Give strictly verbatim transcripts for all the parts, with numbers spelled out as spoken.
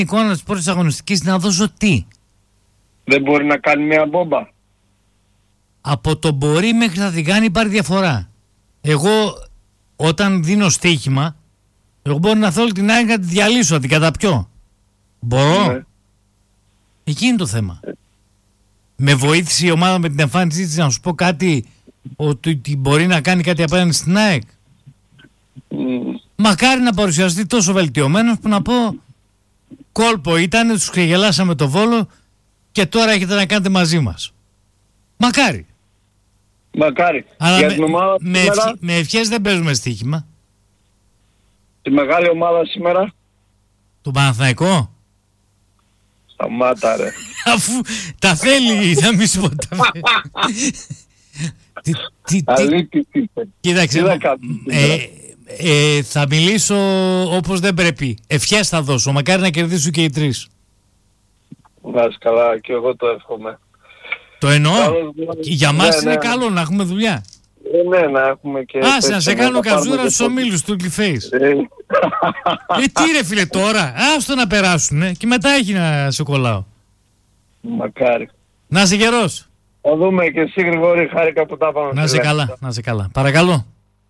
εικόνα της πρώτης αγωνιστικής να δώσω τι? Δεν μπορεί να κάνει μια μπόμπα? Από το μπορεί μέχρι θα την κάνει υπάρχει διαφορά. Εγώ όταν δίνω στοίχημα, εγώ μπορώ να θέλω την ΑΕΚ να τη διαλύσω, να την καταπιώ. Μπορώ. Ναι. Εκεί είναι το θέμα. Ε. Με βοήθησε η ομάδα με την εμφάνισή της να σου πω κάτι, ότι μπορεί να κάνει κάτι απέναντι στην ΑΕΚ. Mm. Μακάρι να παρουσιαστεί τόσο βελτιωμένος που να πω κόλπο ήταν, τους ξεγελάσαμε το Βόλο και τώρα έχετε να κάνετε μαζί μας. Μακάρι. Μακάρι. Αλλά για με, την ομάδα με, σήμερα, ευχ, με ευχές δεν παίζουμε στοίχημα. Τη μεγάλη ομάδα σήμερα. Το Παναθηναϊκό. Σταμάτα ρε. Αφού τα θέλει, θα μη σου πω τα θέλει. τι, τι, Αλήθεια είπε. Κοίταξε, ε, ε, θα μιλήσω όπως δεν πρέπει. Ευχές θα δώσω, μακάρι να κερδίσουν και οι τρεις. Να είσαι καλά, και εγώ το εύχομαι. Το εννοώ. Καλώς, για μας ναι, είναι ναι. καλό να έχουμε δουλειά. Ε, ναι, να έχουμε και... Άσε να σε κάνω καζούρα στους ομίλους του Ugly Ε, ε, τι ρε φίλε τώρα, άστο να περάσουνε και μετά έχει να σε κολλάω. Μακάρι. Να είσαι γερός. Θα δούμε και εσύ Γρηγόρη, χάρηκα που τα πάμε. Να είσαι καλά, να είσαι καλά. Παρακαλώ.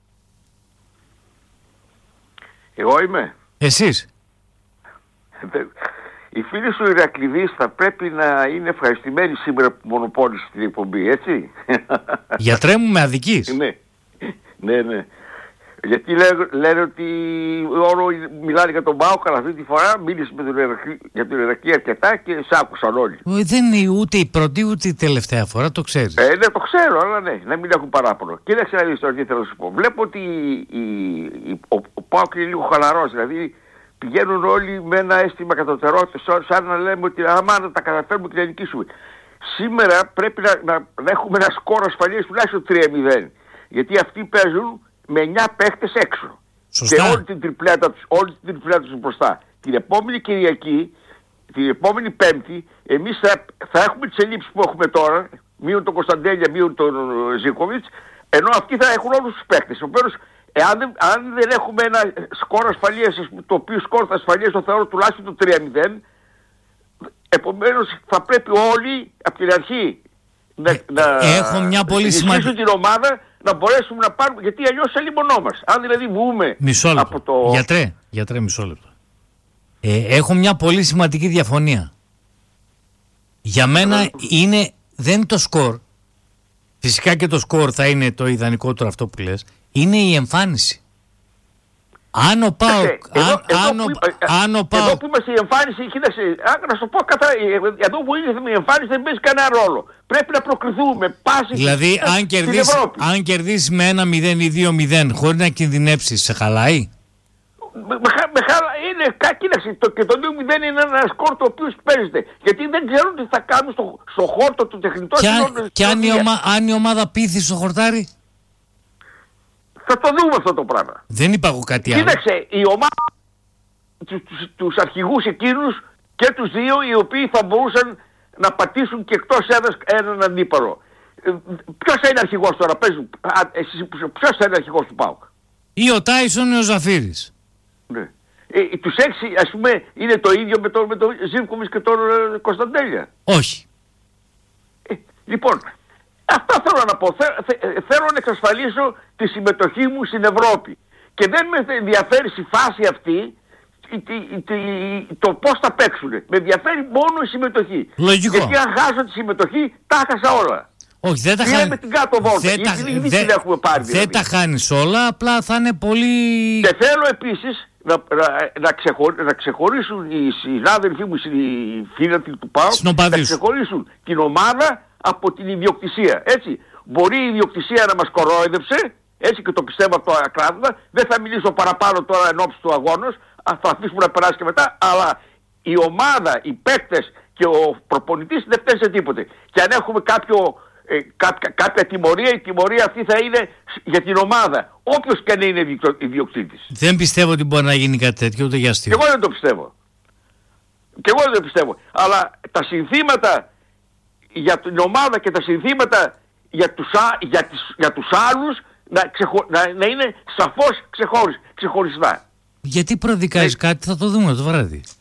Εγώ είμαι. Εσείς. Οι φίλοι σου Ηρακλειδείς θα πρέπει να είναι ευχαριστημένοι σήμερα που μονοπόλησε την εκπομπή, έτσι. Γιατρέ μου με αδικείς. Ναι, ναι, ναι. Γιατί λένε, λένε ότι όλο μιλάνε για τον ΠΑΟΚ, αλλά αυτή τη φορά μίλησε με τον Ηρακλή, για τον Ηρακλή αρκετά και σ' άκουσαν όλοι. Δεν είναι ούτε η πρώτη ούτε η τελευταία φορά, το ξέρεις. Ε, ναι, το ξέρω, αλλά ναι, να μην έχουν παράπονο. Κοίταξε να δεις τώρα τι θέλω να σου πω. Βλέπω ότι η, η, ο, ο ΠΑΟΚ είναι λίγο χαλαρός, δηλαδή πηγαίνουν όλοι με ένα αίσθημα κατωτερότητας, σαν να λέμε ότι άμα να τα καταφέρουμε και να νικήσουμε. Σήμερα πρέπει να, να, να έχουμε ένα σκορ ασφαλείας τουλάχιστον τρία μηδέν. Γιατί αυτοί παίζουν με εννιά παίχτες έξω. Σωστά. Και όλη την τριπλέτα τους, όλη την τριπλέτα τους μπροστά. Την επόμενη Κυριακή, την επόμενη Πέμπτη, εμείς θα, θα έχουμε τις ελλείψεις που έχουμε τώρα, μείον τον Κωνσταντέλια, μείον τον Ζίκοβιτς, ενώ αυτοί θα έχουν όλους τους παίχτες. Επομένως, εάν δεν, αν δεν έχουμε ένα σκορ ασφαλείας, το οποίο σκορ ασφαλείας το θεωρώ τουλάχιστον το τρία μηδέν, επομένως θα πρέπει όλοι από την αρχή να, ε, να έχω μια πολύ σημαντική την ομάδα, να μπορέσουμε να πάρουμε, γιατί αλλιώς ελιμονόμαστε. Αν δηλαδή βγούμε από το... Γιατρέ, γιατρέ μισό λεπτό. Ε, έχω μια πολύ σημαντική διαφωνία. Για μένα είναι, δεν είναι το σκορ. Φυσικά και το σκορ θα είναι το ιδανικότερο αυτό που λες. Είναι η εμφάνιση. Αν ο ΠΑΟΚ... Εδώ που είμαστε η εμφάνιση, κοίταξε, να σου πω κατά, εδώ που είναι η εμφάνιση δεν παίζει κανένα ρόλο. Πρέπει να προκριθούμε πάση δηλαδή, στην, αν κερδίσεις, αν κερδίσεις με ένα μηδέν ή δύο μηδέν χωρίς να κινδυνεύσεις, σε χαλάει? Με, με, με χαλά, είναι, κοίταξε, το, και το δύο μηδέν είναι ένα σκορ το οποίο παίζεται. Γιατί δεν ξέρουν τι θα κάνουν στο, στο χόρτο του τεχνητό. Και, αν, και αν, η ομα, αν η ομάδα πείθει στο χορτάρι, θα το δούμε αυτό το πράγμα. Δεν είπα εγώ κάτι άλλο. Κοίταξε, η ομάδα, τους, τους, τους αρχηγούς εκείνους και τους δύο οι οποίοι θα μπορούσαν να πατήσουν και εκτός έδρας έναν αντίπαλο. Ε, ποιος θα είναι αρχηγός τώρα, παίζουν, α, εσείς, ποιος θα είναι αρχηγός του ΠΑΟΚ? Ή ο Τάισον ή ο Ζαφύρης. Ναι. Ε, τους έξι, ας πούμε, είναι το ίδιο με τον, με τον Ζίβκοβιτς και τον ε, Κωνσταντέλια. Όχι. Ε, λοιπόν, αυτό θέλω να πω. Θε, θε, θέλω να εξασφαλίσω τη συμμετοχή μου στην Ευρώπη. Και δεν με ενδιαφέρει στη φάση αυτή το πώς θα παίξουν. Με ενδιαφέρει μόνο η συμμετοχή. Λογικό. Γιατί αν χάσω τη συμμετοχή, τα χάσα όλα. Όχι, δεν τα χάνεις. Με την κάτω βόλτα. Δεν, τα, δεν, δεν, έχουμε πάρει, δηλαδή. δεν τα χάνεις όλα, απλά θα είναι πολύ... Και θέλω επίσης να, να, να, ξεχω, να ξεχωρίσουν οι συνάδελφοί μου, οι φίλοι του ΠΑΟΚ, να ξεχωρίσουν την ομάδα από την ιδιοκτησία. Έτσι. Μπορεί η ιδιοκτησία να μας κορόιδεψε, έτσι, και το πιστεύω αυτό ακράδαντα. Δεν θα μιλήσω παραπάνω τώρα εν ώψη του αγώνος, θα αφήσουμε να περάσει και μετά, αλλά η ομάδα, οι παίκτες και ο προπονητής δεν φταίει σε τίποτε. Και αν έχουμε κάποιο, ε, κάποια, κάποια τιμωρία, η τιμωρία αυτή θα είναι για την ομάδα, όποιος και αν είναι ιδιοκτήτης. Δεν πιστεύω ότι μπορεί να γίνει κάτι τέτοιο, ούτε για αστείο. Και εγώ δεν το πιστεύω. Και εγώ δεν το πιστεύω. Αλλά τα συνθήματα για την ομάδα και τα συνθήματα για τους, για τις, για τους άλλους να, ξεχω, να, να είναι σαφώς ξεχωρισ, ξεχωριστά. Γιατί προδικάζεις ναι. κάτι, θα το δούμε το βράδυ.